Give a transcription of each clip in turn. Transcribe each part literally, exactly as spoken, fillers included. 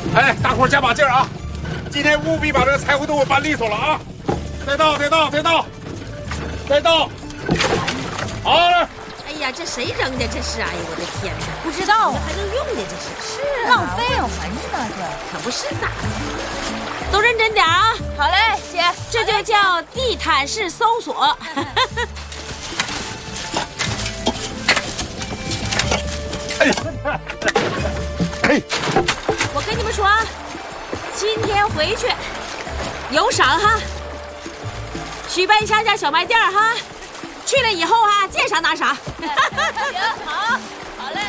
哎，大伙儿加把劲儿啊！今天务必把这个柴火都给我搬利索了啊！再倒，再倒，再倒，再倒。好了。 哎呀，这谁扔的？这是，哎呦我的天哪！ 不知道啊， 还能用的？这是是浪费啊，闻着呢这。可不是咋的？都认真点啊！ 好嘞，姐， 这就叫地毯式搜索。 哎，哎， 我跟你们说，今天回去有赏哈，许奔乡下小卖店哈，去了以后哈，见赏拿赏。 行，好，好嘞。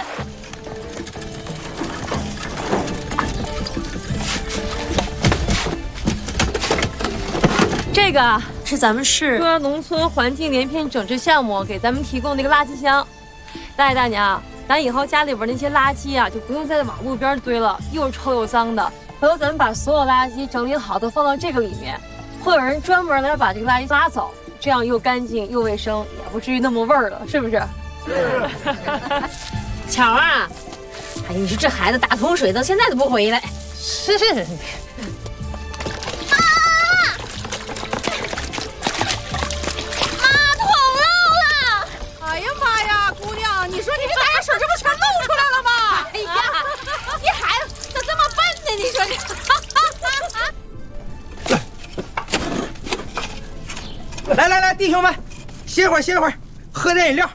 这个是咱们市说农村环境连片整治项目给咱们提供那个垃圾箱。大爷大娘，咱以后家里边那些垃圾啊，就不用再往路边堆了，又臭又脏的。回头咱们把所有垃圾整理好，都放到这个里面，会有人专门来把这个垃圾拉走，这样又干净又卫生，也不至于那么味儿了，是不是？ 是。巧啊！哎呀，你说这孩子打桶水到现在都不回来。 是是是。 来来来，弟兄们，歇会儿歇会儿，喝点饮料。